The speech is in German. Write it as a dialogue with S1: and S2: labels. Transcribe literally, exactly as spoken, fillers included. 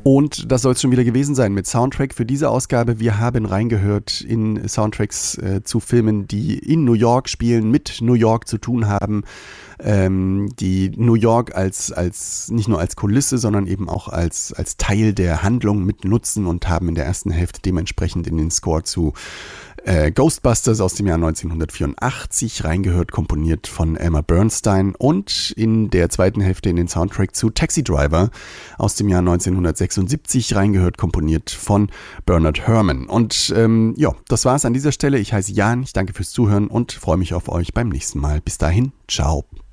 S1: Und das soll es schon wieder gewesen sein mit Soundtrack für diese Ausgabe. Wir haben reingehört in Soundtracks äh, zu Filmen, die in New York spielen, mit New York zu tun haben, ähm, die New York als, als nicht nur als Kulisse, sondern eben auch als, als Teil der Handlung mit nutzen und haben in der ersten Hälfte dementsprechend in den Score zu äh, Ghostbusters aus dem Jahr neunzehnhundertvierundachtzig reingehört, komponiert von Elmer Bernstein, und in der zweiten Hälfte in den Soundtrack zu Taxi Driver aus dem Jahr neunzehnhundertsechsundsiebzig reingehört, komponiert von Bernard Herrmann. Und ähm, ja, das war's an dieser Stelle. Ich heiße Jan, ich danke fürs Zuhören und freue mich auf euch beim nächsten Mal. Bis dahin, ciao.